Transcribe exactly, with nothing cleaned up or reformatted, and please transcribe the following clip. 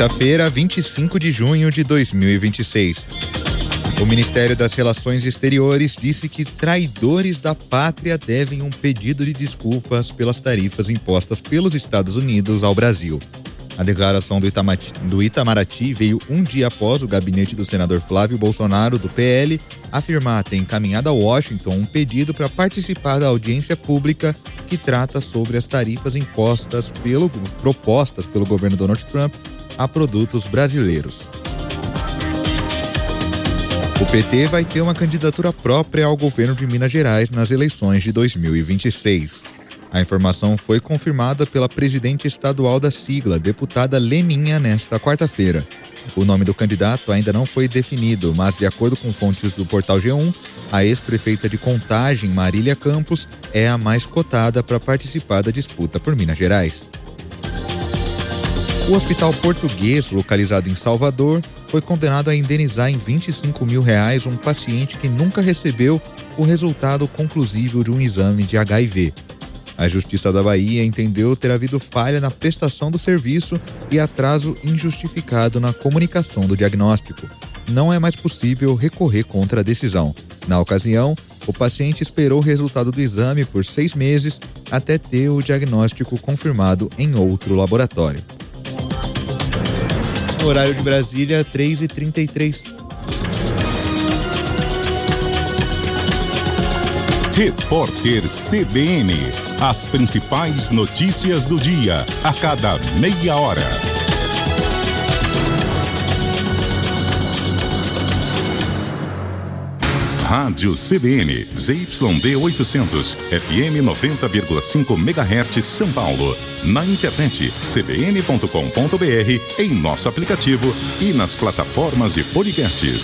Quinta-feira, vinte e cinco de junho de dois mil e vinte e seis. O Ministério das Relações Exteriores disse que traidores da pátria devem um pedido de desculpas pelas tarifas impostas pelos Estados Unidos ao Brasil. A declaração do, Itamati, do Itamaraty veio um dia após o gabinete do senador Flávio Bolsonaro, do P L, afirmar ter encaminhado a Washington um pedido para participar da audiência pública que trata sobre as tarifas impostas pelo, propostas pelo governo Donald Trump a produtos brasileiros. O P T vai ter uma candidatura própria ao governo de Minas Gerais nas eleições de dois mil e vinte e seis. A informação foi confirmada pela presidente estadual da sigla, deputada Leninha, nesta quarta-feira. O nome do candidato ainda não foi definido, mas de acordo com fontes do portal G um, a ex-prefeita de Contagem, Marília Campos, é a mais cotada para participar da disputa por Minas Gerais. O Hospital Português, localizado em Salvador, foi condenado a indenizar em vinte e cinco mil reais um paciente que nunca recebeu o resultado conclusivo de um exame de H I V. A Justiça da Bahia entendeu ter havido falha na prestação do serviço e atraso injustificado na comunicação do diagnóstico. Não é mais possível recorrer contra a decisão. Na ocasião, o paciente esperou o resultado do exame por seis meses até ter o diagnóstico confirmado em outro laboratório. No horário de Brasília, três e trinta e três. Repórter C B N. As principais notícias do dia, a cada meia hora. Rádio C B N, Z Y D oitocentos, F M noventa vírgula cinco megahertz, São Paulo. Na internet, c b n ponto com ponto b r, em nosso aplicativo e nas plataformas de podcasts.